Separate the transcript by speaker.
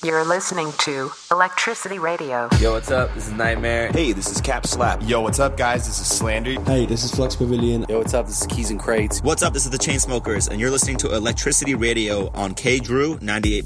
Speaker 1: You're listening to Electricity Radio.
Speaker 2: Yo, what's up? This is Nightmare.
Speaker 3: Hey, this is Cap Slap.
Speaker 4: Yo, what's up, guys? This is Slander.
Speaker 5: Hey, this is Flux Pavilion.
Speaker 6: Yo, what's up? This is Keys and Crates.
Speaker 7: What's up? This is the Chainsmokers, and you're listening to Electricity Radio on K Drew 98.7.